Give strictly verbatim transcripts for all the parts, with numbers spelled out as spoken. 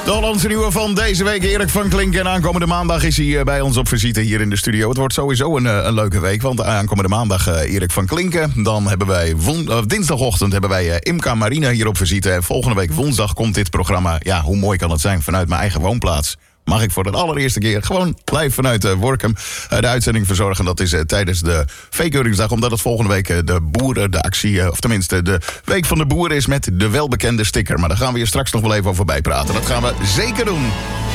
De Hollandse nieuwe van deze week, Erik van Klink. En aankomende maandag is hij bij ons op visite hier in de studio. Het wordt sowieso een, een leuke week, want aankomende maandag uh, Erik van Klinken. Dan hebben wij woen, uh, dinsdagochtend hebben wij uh, Imca Marina hier op visite. En volgende week woensdag komt dit programma. Ja, hoe mooi kan het zijn, vanuit mijn eigen woonplaats. Mag ik voor de allereerste keer gewoon live vanuit uh, Workum uh, de uitzending verzorgen. Dat is uh, tijdens de Veekeuringsdag, omdat het volgende week uh, de boeren, de actie, uh, of tenminste de Week van de Boeren is met de welbekende sticker. Maar daar gaan we je straks nog wel even over bijpraten. Dat gaan we zeker doen.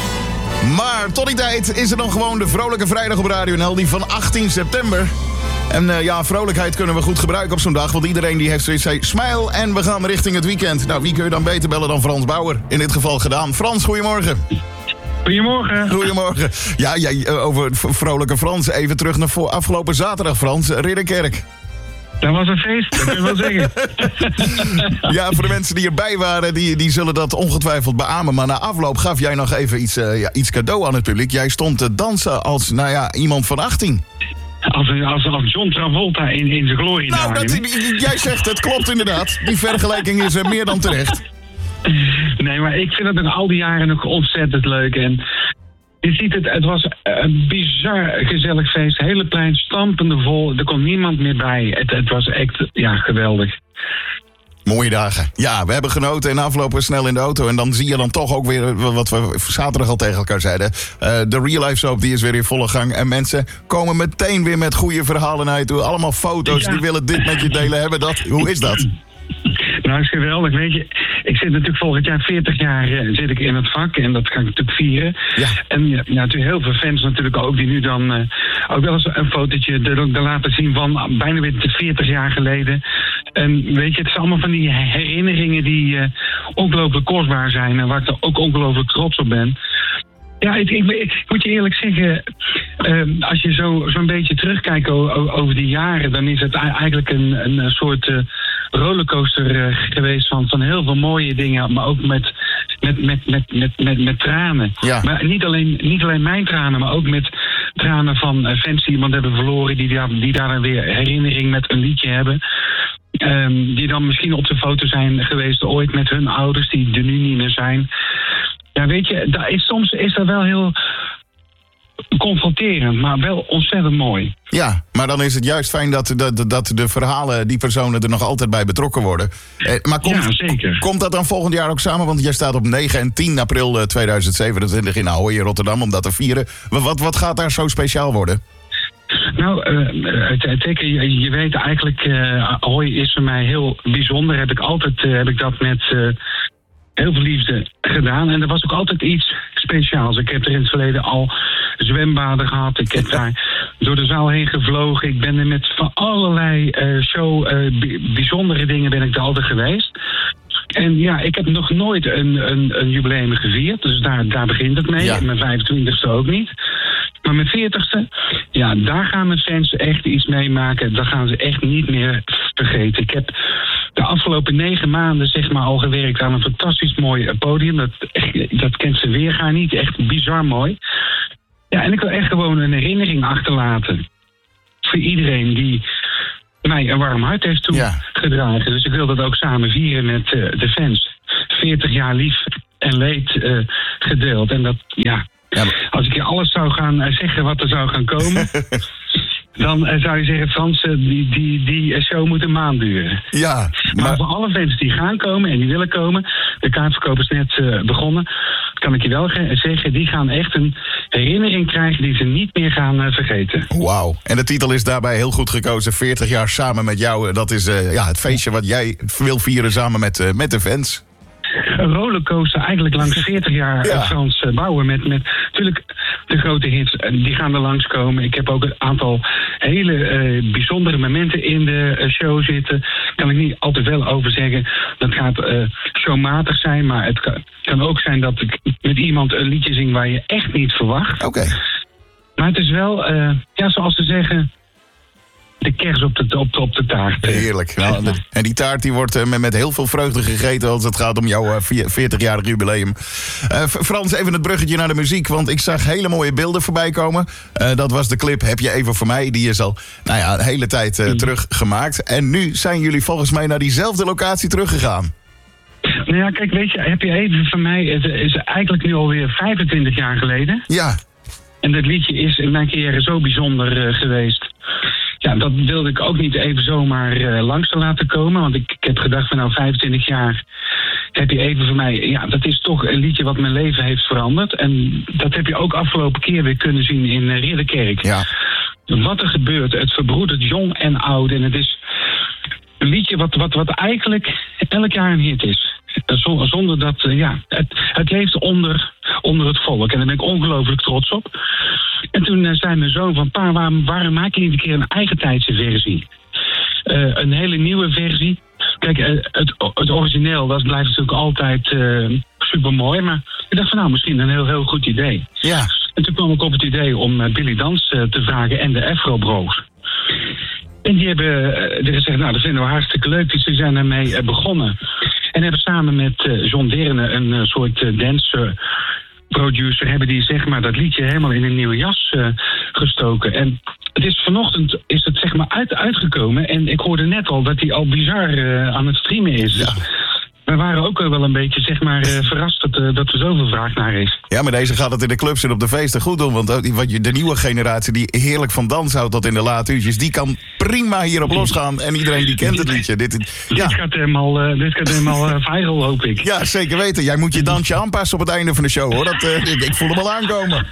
Maar tot die tijd is er dan gewoon de Vrolijke Vrijdag op Radio N L, die van achttien september. En uh, ja, vrolijkheid kunnen we goed gebruiken op zo'n dag, want iedereen die heeft zoiets zei, smile en we gaan richting het weekend. Nou, wie kun je dan beter bellen dan Frans Bauer? In dit geval gedaan. Frans, goedemorgen. Goedemorgen. Goedemorgen. Ja, ja, over vrolijke Frans. Even terug naar voor afgelopen zaterdag, Frans. Ridderkerk. Dat was een feest, dat kun je wel zeggen. Ja, voor de mensen die erbij waren, die, die zullen dat ongetwijfeld beamen. Maar na afloop gaf jij nog even iets, uh, ja, iets cadeau aan het publiek. Jij stond te dansen als, nou ja, iemand van achttien. Als, als, als John Travolta in, in zijn glorie. Nou, dat, jij zegt het, klopt inderdaad. Die vergelijking is uh, meer dan terecht. Nee, maar ik vind het in al die jaren nog ontzettend leuk. En je ziet het, het was een bizar gezellig feest. Hele plein stampende vol. Er kon niemand meer bij. Het, het was echt, ja, geweldig. Mooie dagen. Ja, we hebben genoten en aflopen snel in de auto. En dan zie je dan toch ook weer wat we zaterdag al tegen elkaar zeiden. Uh, de Real Life Soap die is weer in volle gang. En mensen komen meteen weer met goede verhalen naar je toe. Allemaal foto's, ja. Die willen dit met je delen hebben. Dat, hoe is dat? Nou, is geweldig. Weet je, ik zit natuurlijk volgend jaar veertig jaar uh, zit ik in het vak en dat ga ik natuurlijk vieren. Ja. En ja, natuurlijk heel veel fans natuurlijk ook die nu dan uh, ook wel eens een fotootje er, er laten zien van bijna weer veertig jaar geleden. En weet je, het is allemaal van die herinneringen die uh, ongelooflijk kostbaar zijn en waar ik er ook ongelooflijk trots op ben. Ja, ik, ik, ik moet je eerlijk zeggen, uh, als je zo, zo'n beetje terugkijkt o, o, over die jaren, dan is het eigenlijk een, een soort uh, rollercoaster uh, geweest van, van heel veel mooie dingen, maar ook met, met, met, met, met, met, met tranen. Ja. Maar niet alleen, niet alleen mijn tranen, maar ook met tranen van uh, fans die iemand hebben verloren, die daar, die daar dan weer herinnering met een liedje hebben. Um, die dan misschien op de foto zijn geweest ooit met hun ouders, die er nu niet meer zijn. Ja, weet je, dat is, soms is dat wel heel confronterend, maar wel ontzettend mooi. Ja, maar dan is het juist fijn dat, dat, dat de verhalen, die personen er nog altijd bij betrokken worden. Eh, maar komt, ja, zeker. Komt dat dan volgend jaar ook samen? Want jij staat op negen en tien april tweeduizend zevenentwintig in Ahoy in Rotterdam om dat te vieren. Wat, wat gaat daar zo speciaal worden? Nou, uh, Tekke, je, je weet eigenlijk, uh, Ahoy is voor mij heel bijzonder. Heb ik altijd uh, heb ik dat met uh, heel veel liefde gedaan. En er was ook altijd iets speciaals. Ik heb er in het verleden al zwembaden gehad. Ik heb daar door de zaal heen gevlogen. Ik ben er met van allerlei uh, show, uh, b- bijzondere dingen ben ik er altijd geweest. En ja, ik heb nog nooit een, een, een jubileum gevierd. Dus daar, daar begint het mee. Ja. En mijn vijfentwintigste ook niet. Maar mijn veertigste, ja, daar gaan mijn fans echt iets meemaken. Dat gaan ze echt niet meer vergeten. Ik heb de afgelopen negen maanden zeg maar al gewerkt aan een fantastisch mooi podium. Dat, dat kent ze weergaan niet. Echt bizar mooi. Ja, en ik wil echt gewoon een herinnering achterlaten. Voor iedereen die mij een warm hart heeft toegedragen. Ja. Dus ik wil dat ook samen vieren met uh, de fans. veertig jaar lief en leed uh, gedeeld. En dat, ja... Ja, maar... Als ik je alles zou gaan uh, zeggen wat er zou gaan komen, dan uh, zou je zeggen, Frans, uh, die, die, die show moet een maand duren. Ja, maar... maar voor alle fans die gaan komen en die willen komen, de kaartverkoop is net uh, begonnen, kan ik je wel ge- zeggen, die gaan echt een herinnering krijgen die ze niet meer gaan uh, vergeten. Wauw. En de titel is daarbij heel goed gekozen, veertig jaar samen met jou. Dat is uh, ja, het feestje wat jij wil vieren samen met, uh, met de fans. Een rollercoaster eigenlijk langs veertig jaar ja. Frans Bauer. Met, met natuurlijk de grote hits, die gaan er langskomen. Ik heb ook een aantal hele uh, bijzondere momenten in de uh, show zitten. Daar kan ik niet altijd wel over zeggen. Dat gaat uh, showmatig zijn, maar het kan, kan ook zijn dat ik met iemand een liedje zing waar je echt niet verwacht. Oké. Okay. Maar het is wel, uh, ja, zoals ze zeggen, de kers op de, op de, op de taart. Heerlijk. Nou, de, en die taart die wordt uh, met, met heel veel vreugde gegeten als het gaat om jouw uh, veertig-jarig jubileum. Uh, Frans, even het bruggetje naar de muziek, want ik zag hele mooie beelden voorbij komen. Uh, dat was de clip Heb je even voor mij. Die is al nou ja, een hele tijd uh, mm. terug gemaakt. En nu zijn jullie volgens mij naar diezelfde locatie teruggegaan. Nou ja, kijk, weet je, heb je even van mij... Het is eigenlijk nu alweer vijfentwintig jaar geleden. Ja. En dat liedje is in mijn carrière zo bijzonder uh, geweest. Ja, dat wilde ik ook niet even zomaar uh, langs te laten komen. Want ik, ik heb gedacht van nou, vijfentwintig jaar heb je even voor mij... Ja, dat is toch een liedje wat mijn leven heeft veranderd. En dat heb je ook afgelopen keer weer kunnen zien in uh, Ridderkerk. Ja. Wat er gebeurt, het verbroedert jong en oud. En het is een liedje wat, wat, wat eigenlijk elk jaar een hit is. Zonder dat, uh, ja, het, het leeft onder, onder het volk. En daar ben ik ongelooflijk trots op. En toen uh, zei mijn zoon van, pa, waarom, waarom maak je niet een keer een eigen tijdse versie? Uh, een hele nieuwe versie. Kijk, uh, het, het origineel, dat blijft natuurlijk altijd uh, supermooi. Maar ik dacht van, nou, misschien een heel, heel goed idee. Ja. En toen kwam ik op het idee om uh, Billy Dans uh, te vragen en de Afro Bros. En die hebben uh, gezegd, nou, dat vinden we hartstikke leuk. Dus ze zijn ermee uh, begonnen. En hebben samen met uh, John Derne een uh, soort uh, dance producer... hebben die zeg maar dat liedje helemaal in een nieuwe jas uh, gestoken. En het is vanochtend is het zeg maar uit, uitgekomen. En ik hoorde net al dat hij al bizar uh, aan het streamen is. Ja. We waren ook wel een beetje zeg maar, uh, verrast dat, uh, dat er zoveel vraag naar is. Ja, maar deze gaat het in de clubs en op de feesten goed doen. Want de nieuwe generatie die heerlijk van dans houdt tot in de late uurtjes... die kan prima hierop losgaan. En iedereen die kent het liedje. Dit, ja. dit gaat helemaal, uh, dit gaat helemaal uh, viral, hoop ik. Ja, zeker weten. Jij moet je dansje aanpassen op het einde van de show, hoor. Dat, uh, ik, ik voel hem al aankomen.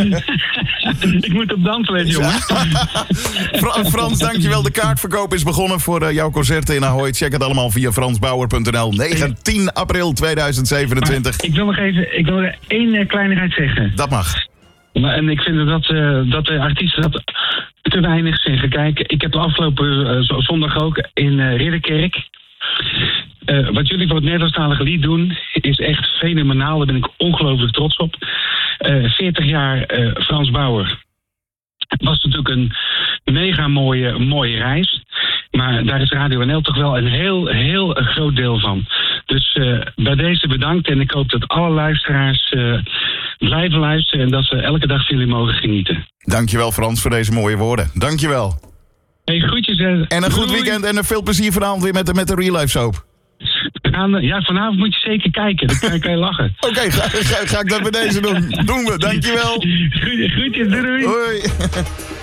Ik moet op dans letten, jongen. Fra- Frans, dankjewel. De kaartverkoop is begonnen voor uh, jouw concerten in Ahoy. Check het allemaal via frans bauer punt n l. negentien april tweeduizend zevenentwintig. Maar ik wil nog even ik wil er één uh, kleinigheid zeggen. Dat mag. Maar, en ik vind dat, uh, dat de artiesten dat te weinig zeggen. Kijk, ik heb de afgelopen uh, zondag ook in uh, Ridderkerk... Uh, wat jullie voor het Nederlandstalige lied doen, is echt fenomenaal. Daar ben ik ongelooflijk trots op. Uh, veertig jaar uh, Frans Bauer. Het was natuurlijk een mega mooie, mooie reis. Maar daar is Radio N L toch wel een heel, heel groot deel van. Dus uh, bij deze bedankt. En ik hoop dat alle luisteraars uh, blijven luisteren... en dat ze elke dag van jullie mogen genieten. Dankjewel Frans voor deze mooie woorden. Dankjewel. Hey, groetjes. Uh, en een goed doei. weekend en veel plezier vanavond weer met de, met de Real Life Soap. Ja, vanavond moet je zeker kijken. Dan kan je, kan je lachen. Oké, okay, ga, ga, ga ik dat bij deze doen. Doen we, dankjewel. Groetjes, doei doei. Hoi.